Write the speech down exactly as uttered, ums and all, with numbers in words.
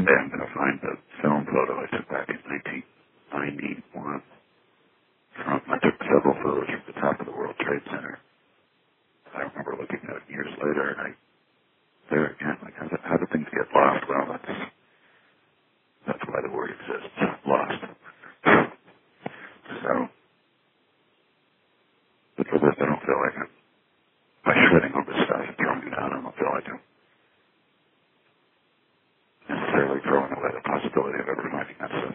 someday I'm going to find the film photo I took back in nineteen ninety-one. From, I took several photos from the top of the World Trade Center. I remember looking at it years later, and I, there again, like, how do, how do things get lost? Well, that's, that's why the word exists, lost.